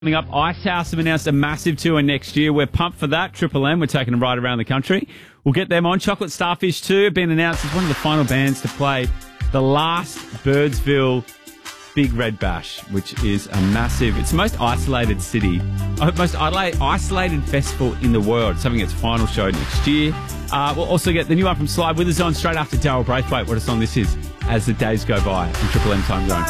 Coming up, Ice House have announced a massive tour next year. We're pumped for that. Triple M, we're taking them right around the country. We'll get them on. Chocolate Starfish too have been announced as one of the final bands to play the last Birdsville Big Red Bash, which is a massive, it's the most isolated isolated festival in the world. It's having its final show next year. We'll also get the new one from Slide With Us on straight after Daryl Braithwaite. What a song this is, As the Days Go By, in Triple M Time Zone.